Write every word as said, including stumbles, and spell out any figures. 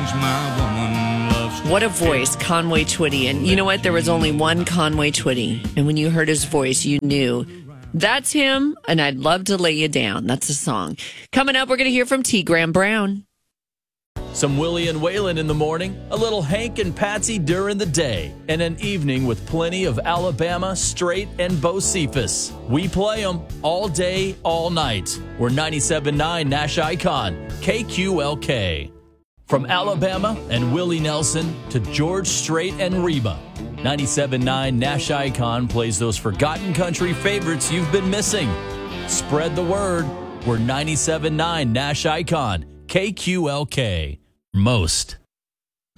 my woman loves to What a voice, Conway Twitty. And you know what? There was only one Conway Twitty. And when you heard his voice, you knew that's him. And I'd love to lay you down. That's the song. Coming up, we're going to hear from T. Graham Brown. Some Willie and Waylon in the morning, a little Hank and Patsy during the day, and an evening with plenty of Alabama, Straight, and Bo Cephas. We play them all day, all night. We're ninety-seven point nine Nash Icon, K Q L K. From Alabama and Willie Nelson to George Strait and Reba, ninety-seven point nine Nash Icon plays those forgotten country favorites you've been missing. Spread the word. We're ninety-seven point nine Nash Icon, K Q L K. Most.